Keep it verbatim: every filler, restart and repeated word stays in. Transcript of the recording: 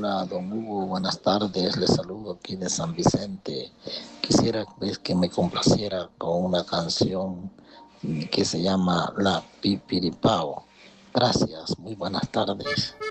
Hola, don Hugo, buenas tardes. Les saludo aquí de San Vicente. Quisiera pues, que me complaciera con una canción que se llama La Pipiripao. Gracias, muy buenas tardes.